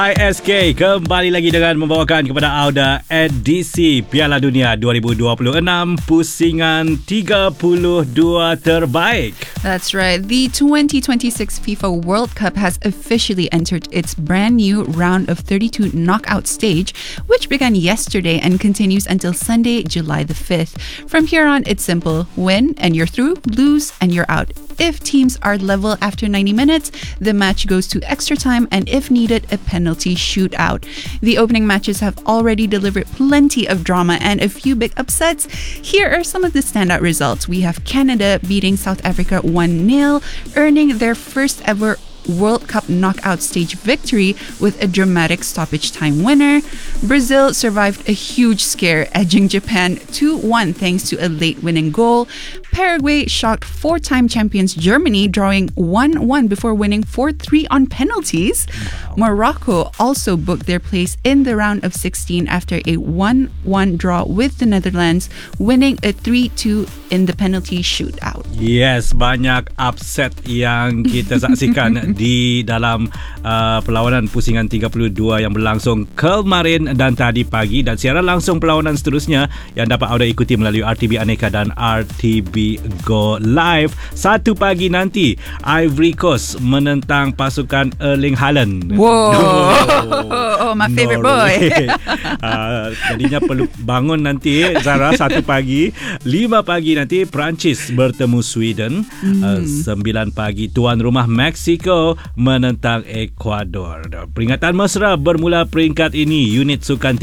ISK kembali lagi dengan membawakan kepada Auda edisi Piala Dunia 2026 pusingan 32 terbaik. That's right. The 2026 FIFA World Cup has officially entered its brand new round of 32 knockout stage, which began yesterday and continues until Sunday, July the 5th. From here on, it's simple. Win and you're through, lose and you're out. If teams are level after 90 minutes, the match goes to extra time and if needed, a penalty shootout. The opening matches have already delivered plenty of drama and a few big upsets. Here are some of the standout results. We have Canada beating South Africa 1-0, earning their first ever World Cup knockout stage victory with a dramatic stoppage time winner. Brazil survived a huge scare, edging Japan 2-1 thanks to a late winning goal. Paraguay shocked four-time champions Germany, drawing 1-1 before winning 4-3 on penalties. Morocco also booked their place in the round of 16 after a 1-1 draw with the Netherlands, winning a 3-2 in the penalty shootout. Yes, banyak upset yang kita saksikan di dalam perlawanan pusingan 32 yang berlangsung kemarin dan tadi pagi, dan siaran langsung perlawanan seterusnya yang dapat anda ikuti melalui RTB Aneka dan RTB Go Live. 1 pagi nanti Ivory Coast menentang pasukan Erling Haaland. Whoa, oh, my favorite boy. Jadinya perlu bangun nanti Zara 1 pagi. 5 pagi nanti Perancis bertemu Sweden. 9 pagi tuan rumah Mexico menentang Ecuador. Peringatan mesra bermula peringkat ini. Unit sukan